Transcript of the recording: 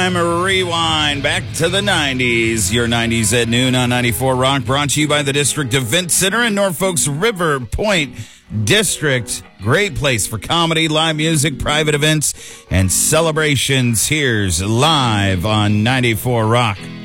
time rewind back to the 90s. Your 90s at noon on 94 Rock, brought to you by the District Event Center in Norfolk's River Point District. Great place for comedy, live music, private events, and celebrations. Here's Live on 94 Rock.